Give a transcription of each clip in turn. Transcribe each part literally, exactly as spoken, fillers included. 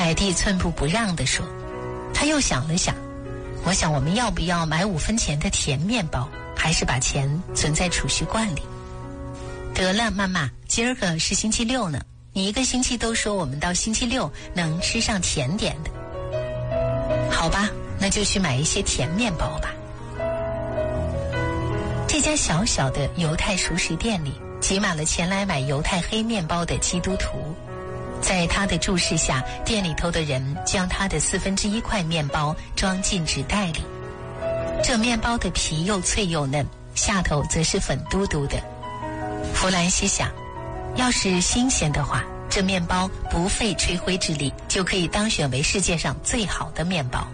海蒂寸步不让地说。他又想了想，我想我们要不要买五分钱的甜面包，还是把钱存在储蓄罐里？得了，妈妈，今儿个是星期六呢，你一个星期都说我们到星期六能吃上甜点的。好吧，那就去买一些甜面包吧。这家小小的犹太熟食店里挤满了前来买犹太黑面包的基督徒。在他的注视下，店里头的人将他的四分之一块面包装进纸袋里。这面包的皮又脆又嫩，下头则是粉嘟嘟的。弗兰西想，要是新鲜的话，这面包不费吹灰之力就可以当选为世界上最好的面包。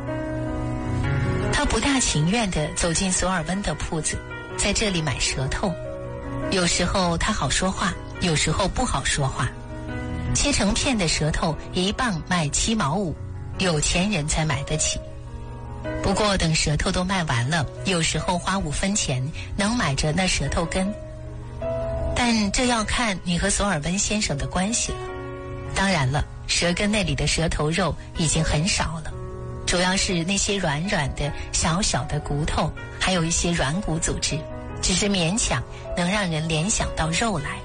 他不大情愿地走进索尔温的铺子，在这里买舌头。有时候他好说话，有时候不好说话。切成片的舌头一磅卖七毛五，有钱人才买得起。不过等舌头都卖完了，有时候花五分钱能买着那舌头根。但这要看你和索尔温先生的关系了。当然了，舌根那里的舌头肉已经很少了，主要是那些软软的小小的骨头，还有一些软骨组织，只是勉强能让人联想到肉来。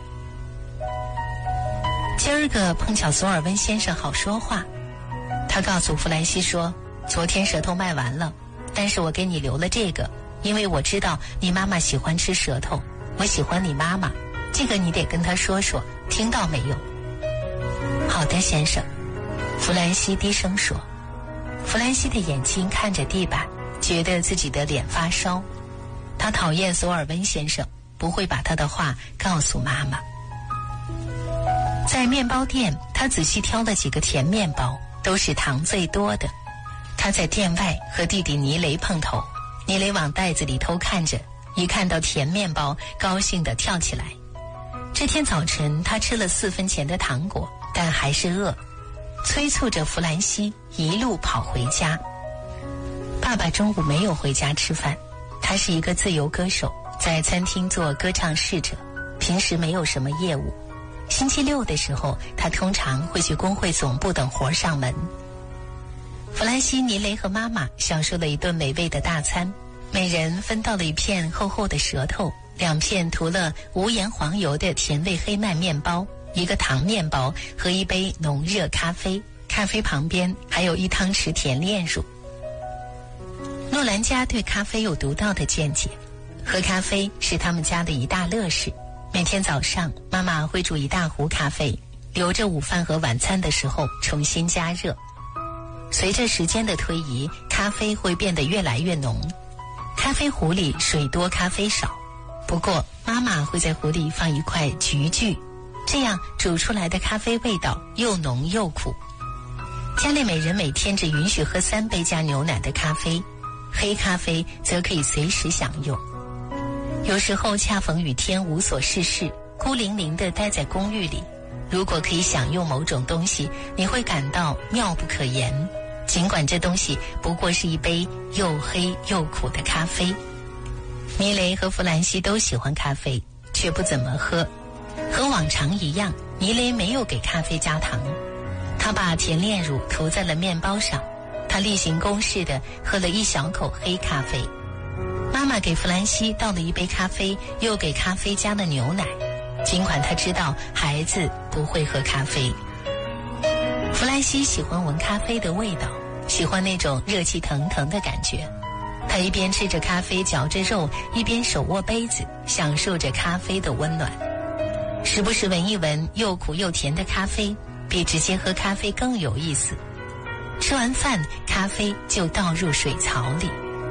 今儿个碰巧索尔温先生好说话，他告诉弗兰西说，昨天舌头卖完了，但是我给你留了这个，因为我知道你妈妈喜欢吃舌头，我喜欢你妈妈，这个你得跟她说说，听到没有？好的，先生。弗兰西低声说。弗兰西的眼睛看着地板，觉得自己的脸发烧。他讨厌索尔温先生，不会把他的话告诉妈妈。在面包店，他仔细挑了几个甜面包，都是糖最多的。他在店外和弟弟尼雷碰头，尼雷往袋子里偷看着，一看到甜面包，高兴地跳起来。这天早晨，他吃了四分钱的糖果，但还是饿，催促着弗兰西一路跑回家。爸爸中午没有回家吃饭，他是一个自由歌手，在餐厅做歌唱侍者，平时没有什么业务。星期六的时候，他通常会去工会总部等活上门。弗兰西、尼雷和妈妈享受了一顿美味的大餐，每人分到了一片厚厚的舌头，两片涂了无盐黄油的甜味黑麦面包，一个糖面包和一杯浓热咖啡，咖啡旁边还有一汤匙甜炼乳。诺兰家对咖啡有独到的见解，喝咖啡是他们家的一大乐事。每天早上，妈妈会煮一大壶咖啡，留着午饭和晚餐的时候重新加热。随着时间的推移，咖啡会变得越来越浓。咖啡壶里水多咖啡少，不过妈妈会在壶里放一块菊苣，这样煮出来的咖啡味道又浓又苦。家里每人每天只允许喝三杯加牛奶的咖啡，黑咖啡则可以随时享用。有时候恰逢雨天无所事事，孤零零地待在公寓里，如果可以享用某种东西，你会感到妙不可言，尽管这东西不过是一杯又黑又苦的咖啡。尼雷和弗兰西都喜欢咖啡，却不怎么喝。和往常一样，尼雷没有给咖啡加糖，他把甜炼乳涂在了面包上，他例行公事地喝了一小口黑咖啡。妈妈给弗兰西倒了一杯咖啡，又给咖啡加了牛奶，尽管她知道孩子不会喝咖啡。弗兰西喜欢闻咖啡的味道，喜欢那种热气腾腾的感觉。他一边吃着咖啡嚼着肉，一边手握杯子，享受着咖啡的温暖。时不时闻一闻又苦又甜的咖啡，比直接喝咖啡更有意思。吃完饭，咖啡就倒入水槽里。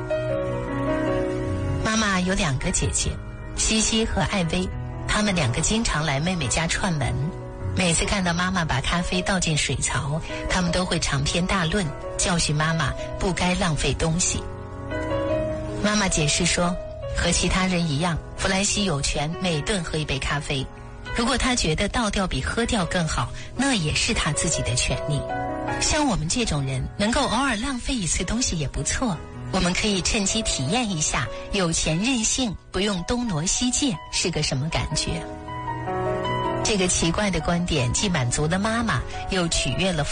妈妈有两个姐姐，西西和艾薇，她们两个经常来妹妹家串门。每次看到妈妈把咖啡倒进水槽，她们都会长篇大论，教训妈妈不该浪费东西。妈妈解释说，和其他人一样，弗兰西有权每顿喝一杯咖啡，如果他觉得倒掉比喝掉更好，那也是他自己的权利。像我们这种人，能够偶尔浪费一次东西也不错，我们可以趁机体验一下有钱任性，不用东挪西借是个什么感觉。这个奇怪的观点既满足了妈妈，又取悦了